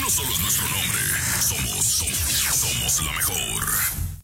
No solo es nuestro nombre, somos la mejor.